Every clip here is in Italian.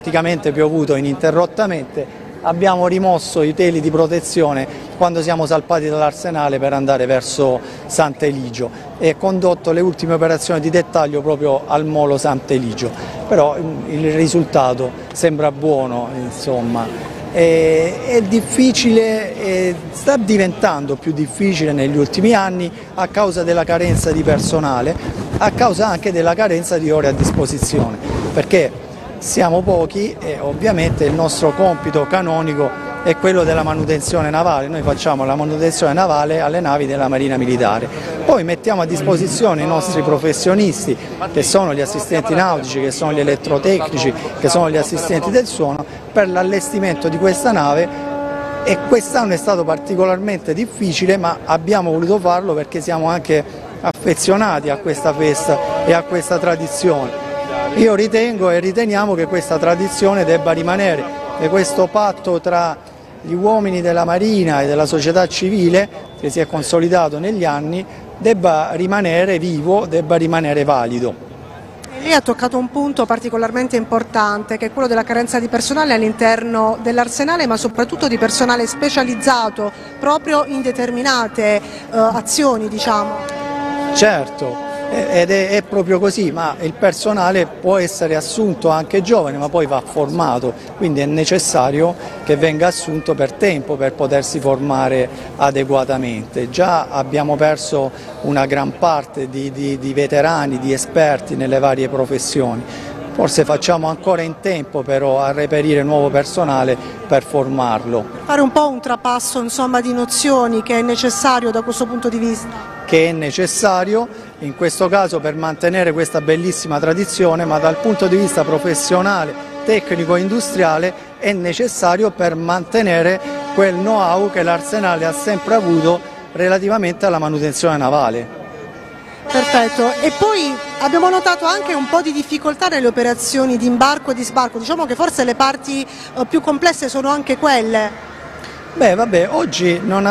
praticamente piovuto ininterrottamente, abbiamo rimosso i teli di protezione quando siamo salpati dall'Arsenale per andare verso Sant'Eligio e condotto le ultime operazioni di dettaglio proprio al molo Sant'Eligio, però il risultato sembra buono, insomma. È difficile, sta diventando più difficile negli ultimi anni a causa della carenza di personale, a causa anche della carenza di ore a disposizione, perché siamo pochi e ovviamente il nostro compito canonico è quello della manutenzione navale. Noi facciamo la manutenzione navale alle navi della Marina Militare, poi mettiamo a disposizione i nostri professionisti che sono gli assistenti nautici, che sono gli elettrotecnici, che sono gli assistenti del suono per l'allestimento di questa nave, e quest'anno è stato particolarmente difficile, ma abbiamo voluto farlo perché siamo anche affezionati a questa festa e a questa tradizione. Io ritengo e riteniamo che questa tradizione debba rimanere, che questo patto tra gli uomini della Marina e della società civile, che si è consolidato negli anni, debba rimanere vivo, debba rimanere valido. Lei ha toccato un punto particolarmente importante, che è quello della carenza di personale all'interno dell'Arsenale, ma soprattutto di personale specializzato proprio in determinate azioni, diciamo. Certo. Ed è proprio così, ma il personale può essere assunto anche giovane, ma poi va formato, quindi è necessario che venga assunto per tempo per potersi formare adeguatamente. Già abbiamo perso una gran parte di veterani, di esperti nelle varie professioni. Forse facciamo ancora in tempo però a reperire nuovo personale per formarlo. Fare un po' un trapasso, insomma, di nozioni che è necessario da questo punto di vista. Che è necessario in questo caso per mantenere questa bellissima tradizione, ma dal punto di vista professionale, tecnico e industriale è necessario per mantenere quel know-how che l'Arsenale ha sempre avuto relativamente alla manutenzione navale. Perfetto, e poi abbiamo notato anche un po' di difficoltà nelle operazioni di imbarco e di sbarco, diciamo che forse le parti più complesse sono anche quelle. Beh, vabbè, oggi non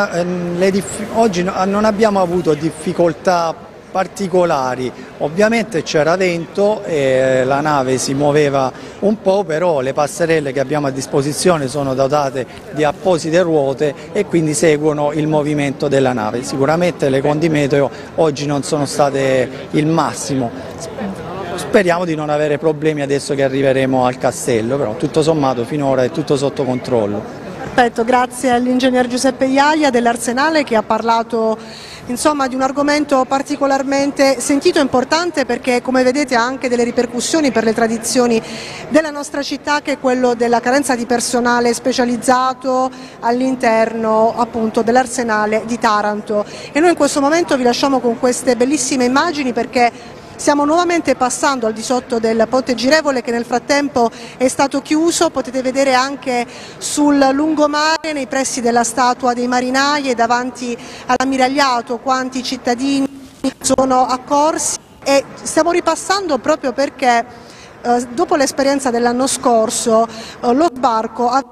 abbiamo avuto difficoltà particolari, ovviamente c'era vento e la nave si muoveva un po', però le passerelle che abbiamo a disposizione sono dotate di apposite ruote e quindi seguono il movimento della nave. Sicuramente le condizioni meteo oggi non sono state il massimo, speriamo di non avere problemi adesso che arriveremo al castello, però tutto sommato finora è tutto sotto controllo. Perfetto, grazie all'ingegner Giuseppe Iaia dell'Arsenale che ha parlato insomma di un argomento particolarmente sentito e importante, perché come vedete ha anche delle ripercussioni per le tradizioni della nostra città, che è quello della carenza di personale specializzato all'interno appunto dell'Arsenale di Taranto. E noi in questo momento vi lasciamo con queste bellissime immagini, perché stiamo nuovamente passando al di sotto del ponte girevole che nel frattempo è stato chiuso. Potete vedere anche sul lungomare, nei pressi della statua dei marinai e davanti all'ammiragliato, quanti cittadini sono accorsi, e stiamo ripassando proprio perché dopo l'esperienza dell'anno scorso lo sbarco ha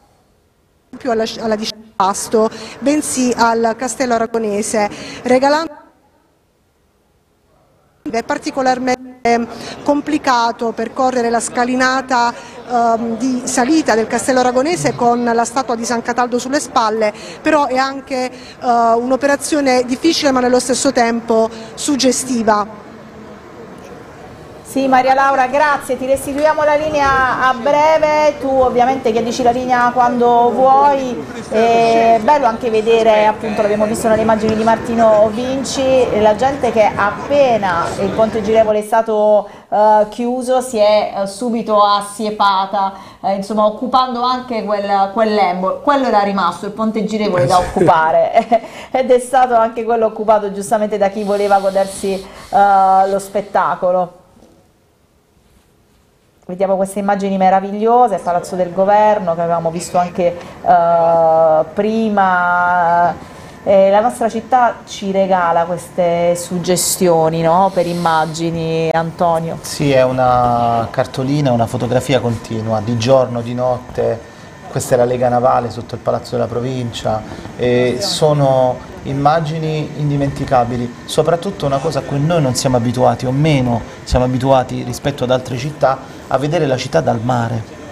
più alla Dice Pasto, bensì al Castello Aragonese, regalando. È particolarmente complicato percorrere la scalinata di salita del Castello Aragonese con la statua di San Cataldo sulle spalle, però è anche un'operazione difficile ma nello stesso tempo suggestiva. Sì, Maria Laura, grazie, ti restituiamo la linea a breve, tu ovviamente chiedici la linea quando vuoi. È bello anche vedere, appunto l'abbiamo visto nelle immagini di Martino Vinci, la gente che appena il ponte girevole è stato chiuso si è subito assiepata, insomma occupando anche quel lembo. Quello era rimasto, il ponte girevole da occupare ed è stato anche quello occupato giustamente da chi voleva godersi lo spettacolo. Vediamo queste immagini meravigliose, il Palazzo del Governo che avevamo visto anche prima. La nostra città ci regala queste suggestioni, no? Per immagini, Antonio. Sì, è una cartolina, una fotografia continua, di giorno, di notte. Questa è la Lega Navale sotto il Palazzo della Provincia e sono immagini indimenticabili, soprattutto una cosa a cui noi non siamo abituati, o meno siamo abituati rispetto ad altre città, a vedere la città dal mare.